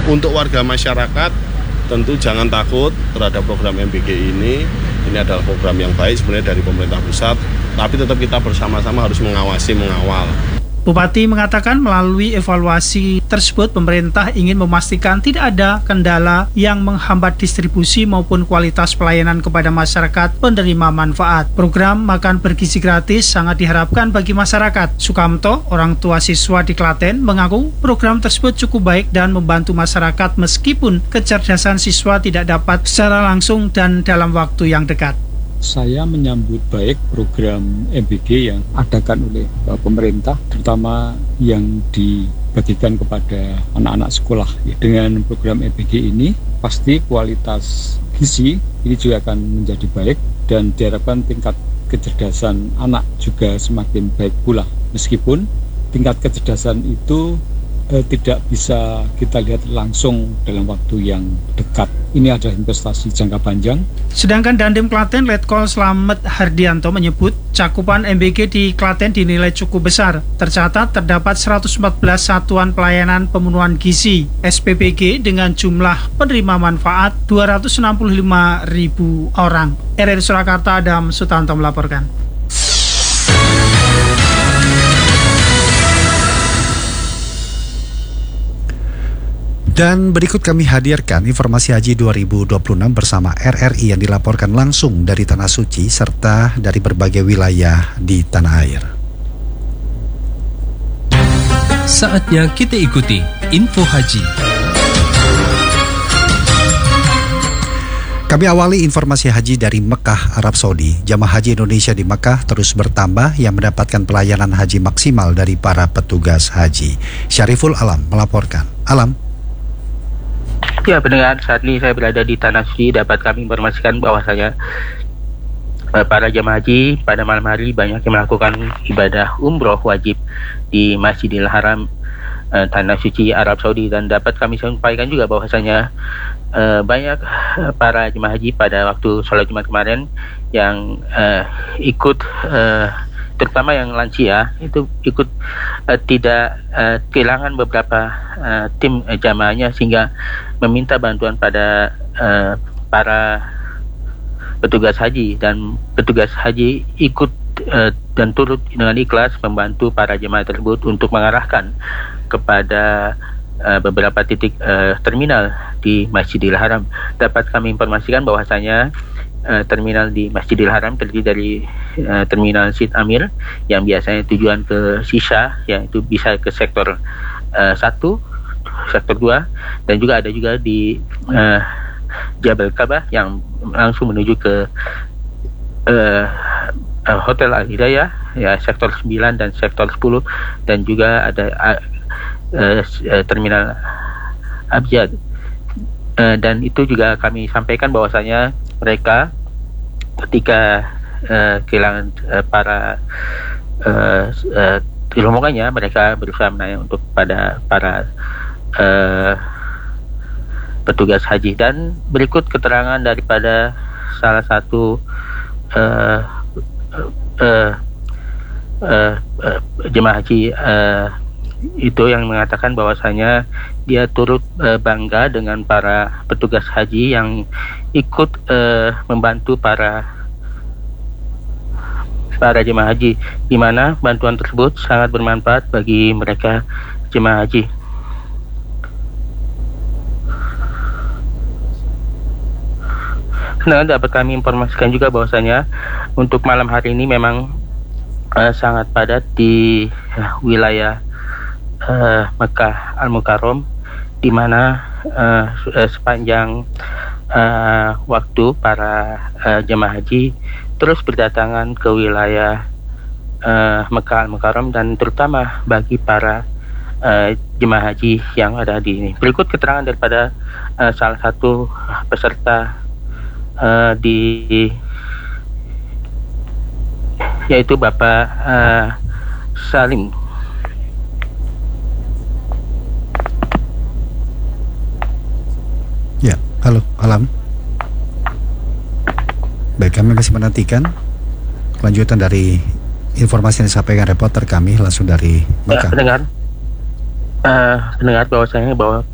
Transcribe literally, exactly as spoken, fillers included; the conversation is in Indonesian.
Untuk warga masyarakat tentu jangan takut terhadap program M B G ini. Ini adalah program yang baik sebenarnya dari pemerintah pusat, tapi tetap kita bersama-sama harus mengawasi, mengawal. Bupati mengatakan melalui evaluasi tersebut pemerintah ingin memastikan tidak ada kendala yang menghambat distribusi maupun kualitas pelayanan kepada masyarakat penerima manfaat. Program makan bergizi gratis sangat diharapkan bagi masyarakat. Sukamto, orang tua siswa di Klaten, mengaku program tersebut cukup baik dan membantu masyarakat meskipun kecerdasan siswa tidak dapat secara langsung dan dalam waktu yang dekat. Saya menyambut baik program M B G yang adakan oleh pemerintah, terutama yang dibagikan kepada anak-anak sekolah. Dengan program M B G ini, pasti kualitas gizi ini juga akan menjadi baik dan diharapkan tingkat kecerdasan anak juga semakin baik pula. Meskipun tingkat kecerdasan itu eh, tidak bisa kita lihat langsung dalam waktu yang dekat. Ini adalah investasi jangka panjang. Sedangkan Dandim Klaten Letkol Slamet Hardianto menyebut cakupan M B G di Klaten dinilai cukup besar. Tercatat terdapat seratus empat belas satuan pelayanan pemenuhan gizi S P P G dengan jumlah penerima manfaat dua ratus enam puluh lima ribu orang. R R I Surakarta, Adam Sutanto melaporkan. Dan berikut kami hadirkan informasi haji dua ribu dua puluh enam bersama R R I yang dilaporkan langsung dari Tanah Suci serta dari berbagai wilayah di tanah air. Saatnya kita ikuti info haji. Kami awali informasi haji dari Mekah, Arab Saudi. Jamaah haji Indonesia di Mekah terus bertambah yang mendapatkan pelayanan haji maksimal dari para petugas haji. Syariful Alam melaporkan. Alam. Ya, pendengar, saat ini saya berada di Tanah Suci. Dapat kami informasikan bahwasanya eh, para jemaah haji pada malam hari banyak yang melakukan ibadah umroh wajib di Masjidil Haram eh, Tanah Suci Arab Saudi, dan dapat kami sampaikan juga bahwasanya eh, banyak para jemaah haji pada waktu sholat Jumat kemarin yang eh, ikut eh, terutama yang lansia itu ikut uh, tidak uh, kehilangan beberapa uh, tim uh, jamaahnya, sehingga meminta bantuan pada uh, para petugas haji, dan petugas haji ikut uh, dan turut dengan ikhlas membantu para jemaah tersebut untuk mengarahkan kepada uh, beberapa titik uh, terminal di Masjidil Haram. Dapat kami informasikan bahwasanya Uh, terminal di Masjidil Haram terdiri dari uh, terminal Sid Amir yang biasanya tujuan ke Sisha, yang itu bisa ke sektor uh, satu, sektor dua, dan juga ada juga di uh, Jabal Kabah yang langsung menuju ke uh, uh, Hotel Al-Hidayah, ya, sektor sembilan dan sektor sepuluh, dan juga ada uh, uh, terminal Abjad. Uh, dan itu juga kami sampaikan bahwasanya mereka ketika uh, kehilangan uh, para uh, uh, rombongannya, mereka berusaha menanya untuk pada para uh, petugas haji. Dan berikut keterangan daripada salah satu uh, uh, uh, uh, jemaah haji uh, itu yang mengatakan bahwasanya dia turut uh, bangga dengan para petugas haji yang ikut uh, membantu para para jemaah haji, di mana bantuan tersebut sangat bermanfaat bagi mereka jemaah haji. Nah, dapat kami informasikan juga bahwasanya untuk malam hari ini memang uh, sangat padat di uh, wilayah Uh, Mekah Al-Mukarram, di mana uh, sepanjang uh, waktu para uh, jemaah haji terus berdatangan ke wilayah uh, Mekah Al-Mukarram, dan terutama bagi para uh, jemaah haji yang ada di ini. Berikut keterangan daripada uh, salah satu peserta uh, di yaitu Bapak uh, Salim. Ya, halo, Alam. Baik, kami masih menantikan kelanjutan dari informasi yang disampaikan reporter kami langsung dari Mekah. Ya, pendengar, uh, pendengar bahwasanya bahwa